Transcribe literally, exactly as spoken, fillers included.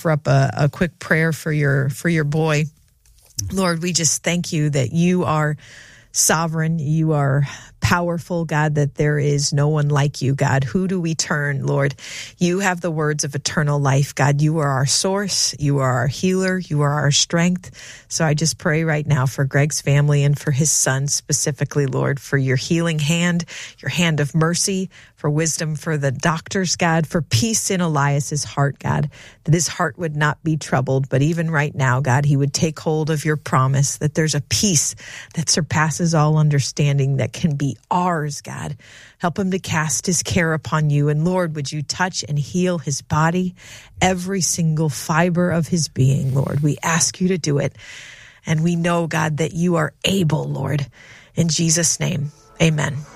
offer up a, a quick prayer for your for your boy. Lord, we just thank you that you are sovereign, you are powerful, God, that there is no one like you, God. Who do we turn, Lord? You have the words of eternal life, God. You are our source. You are our healer. You are our strength. So I just pray right now for Greg's family and for his son specifically, Lord, for your healing hand, your hand of mercy, for wisdom for the doctors, God, for peace in Elias's heart, God, that his heart would not be troubled. But even right now, God, he would take hold of your promise that there's a peace that surpasses all understanding that can be ours, God. Help him to cast his care upon you. And Lord, would you touch and heal his body, every single fiber of his being, Lord. We ask you to do it. And we know, God, that you are able, Lord. In Jesus' name, amen.